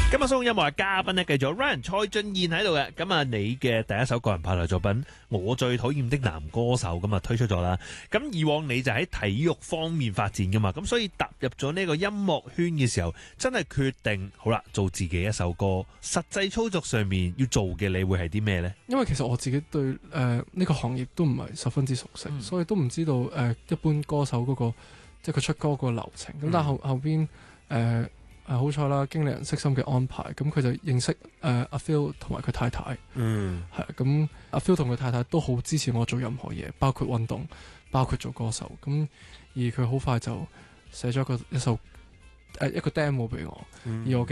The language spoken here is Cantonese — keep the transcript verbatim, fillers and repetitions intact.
今日鬆音樂嘅嘉賓咧，繼續有 Ryan 蔡俊彥喺度嘅。咁啊，你嘅第一首個人派台作品《我最討厭的男歌手》咁啊推出咗啦。咁以往你就喺體育方面發展噶嘛，咁所以踏入咗呢個音樂圈嘅時候，真係決定好啦，做自己一首歌。實際操作上面要做嘅，你會係啲咩呢？ 因為其實我自己對誒呢、呃這個行業都唔係十分之熟悉，嗯、所以都唔知道誒、呃、一般歌手嗰、那個即係佢出歌嗰個流程。咁、嗯、但係後後邊誒。呃誒好彩啦，經理人悉心嘅安排，咁佢就認識誒阿、呃、Phil 同埋佢太太， 嗯， 係咁阿 Phil 同佢太太都好支持我做任何嘢，包括運動，包括做歌手，咁而佢好快就寫咗一個一首誒、呃、一個 demo 俾我，嗯、而我